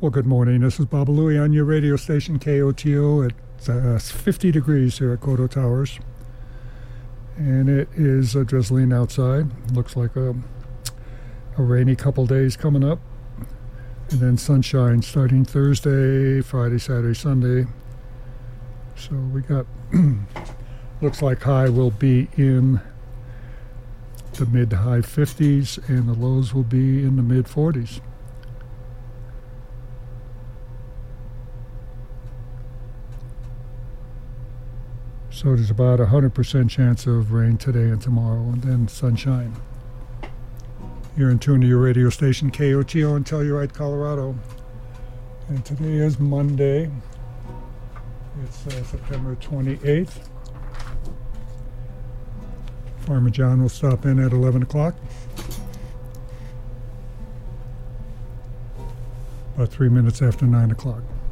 Well, good morning. This is Baba Louie on your radio station, KOTO. It's 50 degrees here at Koto Towers. And it is drizzling outside. Looks like a rainy couple days coming up. And then sunshine starting Thursday, Friday, Saturday, Sunday. So we got, looks like high will be in the mid to high 50s and the lows will be in the mid 40s. So there's about a 100% chance of rain today and tomorrow, and then sunshine. You're in tune to your radio station, KOTO in Telluride, Colorado. And today is Monday. It's September 28th. Farmer John will stop in at 11 o'clock. About 3 minutes after 9 o'clock.